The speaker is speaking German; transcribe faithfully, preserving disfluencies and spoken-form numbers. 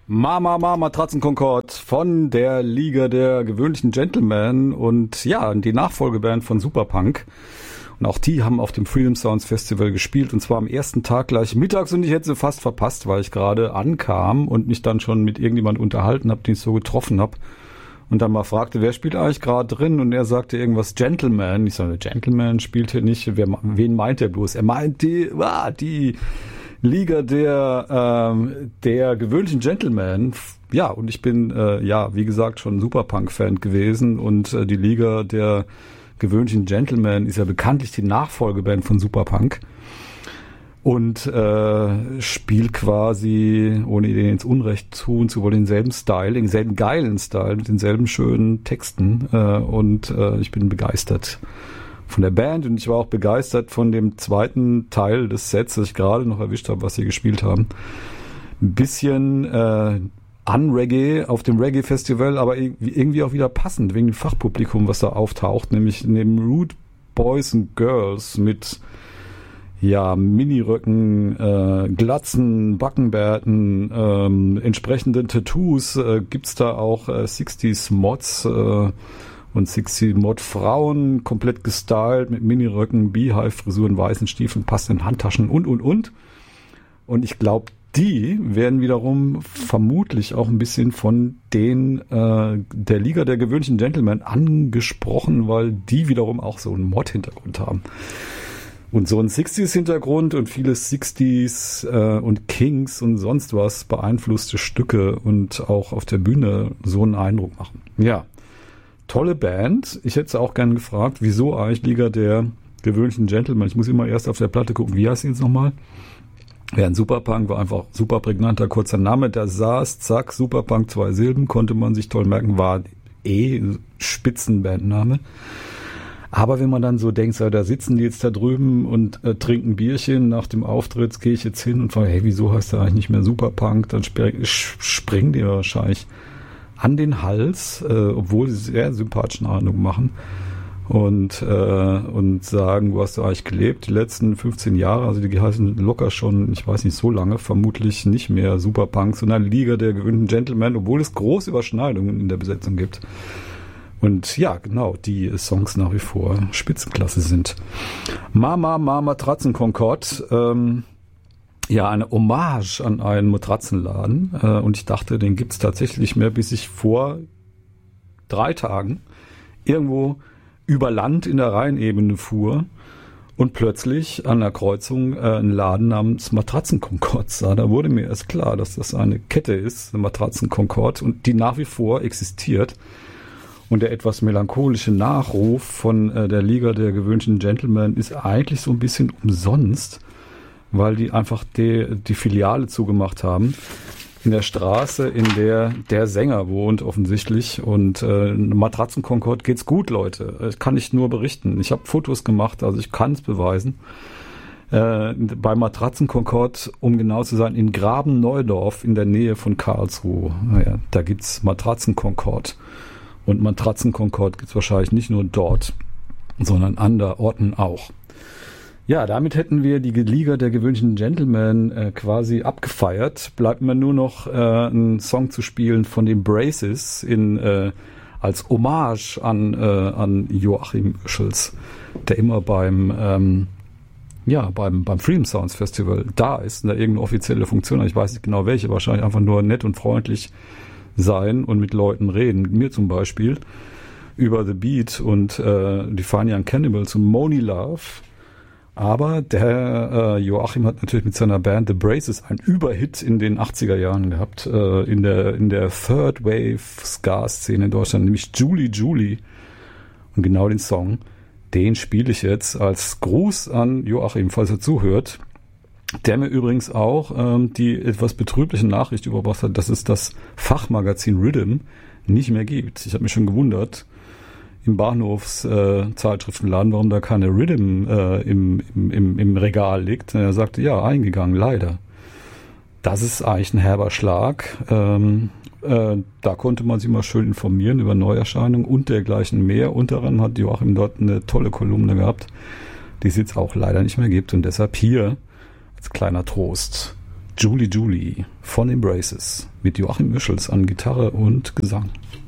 Mama, Mama, Matratzenkonkord von der Liga der gewöhnlichen Gentlemen und ja, die Nachfolgeband von Superpunk. Und auch die haben auf dem Freedom Sounds Festival gespielt und zwar am ersten Tag gleich mittags und ich hätte sie fast verpasst, weil ich gerade ankam und mich dann schon mit irgendjemand unterhalten habe, den ich so getroffen habe. Und dann mal fragte, wer spielt eigentlich gerade drin? Und er sagte irgendwas Gentleman. Ich sagte, Gentleman spielt hier nicht. Wer, wen meint er bloß? Er meint die, ah, die Liga der ähm, der gewöhnlichen Gentlemen. Ja, und ich bin, äh, ja, wie gesagt, schon Superpunk-Fan gewesen. Und äh, die Liga der gewöhnlichen Gentlemen ist ja bekanntlich die Nachfolgeband von Superpunk. Und äh, spielt quasi, ohne denen ins Unrecht tun zu wollen, denselben Style, denselben geilen Style, mit denselben schönen Texten. Äh, und äh, ich bin begeistert von der Band und ich war auch begeistert von dem zweiten Teil des Sets, das ich gerade noch erwischt habe, was sie gespielt haben. Ein bisschen äh, Unreggae auf dem Reggae-Festival, aber irgendwie auch wieder passend, wegen dem Fachpublikum, was da auftaucht, nämlich neben Rude Boys and Girls mit ja, Miniröcken, äh, Glatzen, Backenbärten, ähm, entsprechenden Tattoos, äh, gibt's da auch äh, sechziger Mods äh, und sechziger Mod Frauen, komplett gestylt mit Miniröcken, Beehive-Frisuren, weißen Stiefeln, passenden Handtaschen und, und, und. Und ich glaube, die werden wiederum vermutlich auch ein bisschen von den äh, der Liga der gewöhnlichen Gentlemen angesprochen, weil die wiederum auch so einen Mod-Hintergrund haben. Und so ein sechziger-Hintergrund und viele sechziger äh, und Kings und sonst was beeinflusste Stücke und auch auf der Bühne so einen Eindruck machen. Ja, tolle Band. Ich hätte auch gerne gefragt, wieso eigentlich Liga der gewöhnlichen Gentlemen? Ich muss immer erst auf der Platte gucken, wie heißt sie jetzt nochmal? Ja, ein Superpunk war einfach super prägnanter, kurzer Name. Der saß, zack, Superpunk, zwei Silben, konnte man sich toll merken, war eh Spitzenbandname. Aber wenn man dann so denkt, so, da sitzen die jetzt da drüben und äh, trinken Bierchen nach dem Auftritt, gehe ich jetzt hin und frage, hey, wieso heißt der eigentlich nicht mehr Superpunk? Dann sp- springen die wahrscheinlich an den Hals, äh, obwohl sie sehr sympathischen Eindruck machen und äh, und sagen, wo hast du eigentlich gelebt? Die letzten fünfzehn Jahre, also die heißen locker schon, ich weiß nicht, so lange, vermutlich nicht mehr Superpunk, sondern Liga der gewöhnlichen Gentlemen, obwohl es große Überschneidungen in der Besetzung gibt. Und ja, genau, die Songs nach wie vor Spitzenklasse sind. Mama, Mama, Matratzenkonkord, ähm, ja, eine Hommage an einen Matratzenladen. Äh, und ich dachte, den gibt's tatsächlich nicht mehr, bis ich vor drei Tagen irgendwo über Land in der Rheinebene fuhr und plötzlich an der Kreuzung äh, einen Laden namens Matratzenkonkord sah. Da wurde mir erst klar, dass das eine Kette ist, eine Matratzenkonkord, und die nach wie vor existiert. Und der etwas melancholische Nachruf von äh, der Liga der gewöhnlichen Gentlemen ist eigentlich so ein bisschen umsonst, weil die einfach die, die Filiale zugemacht haben in der Straße, in der der Sänger wohnt offensichtlich. Und äh, Matratzenkonkord geht's gut, Leute. Das kann ich nur berichten. Ich habe Fotos gemacht, also ich kann es beweisen. Äh, bei Matratzenkonkord, um genau zu sein, in Graben-Neudorf in der Nähe von Karlsruhe. Naja, da gibt's Matratzenkonkord. Und Matratzenkonkord gibt es wahrscheinlich nicht nur dort, sondern an der Orten auch. Ja, damit hätten wir die Liga der gewöhnlichen Gentlemen äh, quasi abgefeiert. Bleibt mir nur noch äh, einen Song zu spielen von den Braces in, äh, als Hommage an, äh, an Joachim Oeschels, der immer beim, ähm, ja, beim, beim Freedom Sounds Festival da ist, da irgendeine offizielle Funktion hat. Ich weiß nicht genau welche, wahrscheinlich einfach nur nett und freundlich sein und mit Leuten reden, mit mir zum Beispiel, über The Beat und äh, die Fine Young Cannibals und Moni Love. Aber der äh, Joachim hat natürlich mit seiner Band The Braces einen Überhit in den achtziger Jahren gehabt, äh, in der in der Third Wave Ska-Szene in Deutschland, nämlich Julie Julie. Und genau den Song, den spiele ich jetzt als Gruß an Joachim, falls er zuhört. Der mir übrigens auch ähm, die etwas betrübliche Nachricht überbracht hat, dass es das Fachmagazin Rhythm nicht mehr gibt. Ich habe mich schon gewundert im Bahnhofszeitschriftenladen, äh, warum da keine Rhythm äh, im, im, im Regal liegt. Und er sagte, ja, eingegangen, leider. Das ist eigentlich ein herber Schlag. Ähm, äh, da konnte man sich mal schön informieren über Neuerscheinungen und dergleichen mehr. Unter anderem hat Joachim dort eine tolle Kolumne gehabt, die es jetzt auch leider nicht mehr gibt. Und deshalb hier als kleiner Trost Julie Julie von Embraces mit Joachim Mischels an Gitarre und Gesang.